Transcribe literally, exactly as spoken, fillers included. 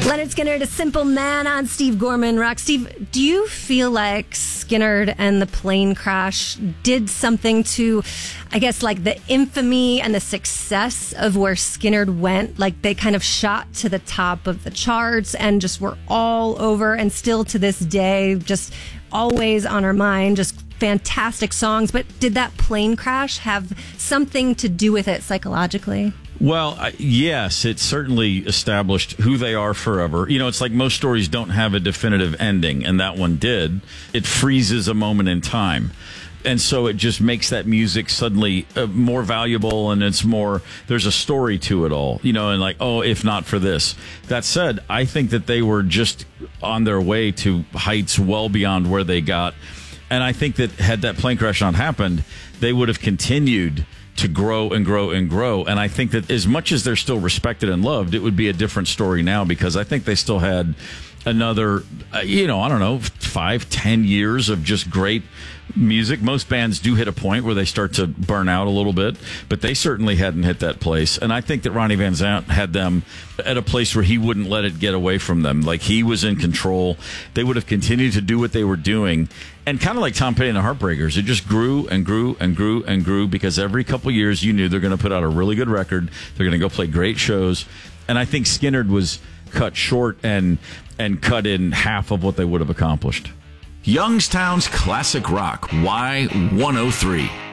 Leonard Skinner, a simple man on Steve Gorman Rock. Steve, do you feel like Skynyrd and the plane crash did something to, I guess, like the infamy and the success of where Skynyrd went? Like they kind of shot to the top of the charts and just were all over, and still to this day, just always on our mind, just fantastic songs. But did that plane crash have something to do with it psychologically? Well, uh, yes, it certainly established who they are forever. You know, it's like most stories don't have a definitive ending, and that one did. It freezes a moment in time. And so it just makes that music suddenly uh, more valuable, and it's more, there's a story to it all, you know, and like, oh, if not for this. That said, I think that they were just on their way to heights well beyond where they got. And I think that had that plane crash not happened, they would have continued to grow and grow and grow. And I think that as much as they're still respected and loved, it would be a different story now, because I think they still had another, uh, you know, I don't know, five, ten years of just great music. Most bands do hit a point where they start to burn out a little bit, but they certainly hadn't hit that place. And I think that Ronnie Van Zant had them at a place where he wouldn't let it get away from them. Like, he was in control. They would have continued to do what they were doing. And kind of like Tom Petty and the Heartbreakers, it just grew and grew and grew and grew, because every couple years you knew they're going to put out a really good record. They're going to go play great shows. And I think Skynyrd was cut short and and cut in half of what they would have accomplished. Youngstown's Classic Rock, Y one oh three.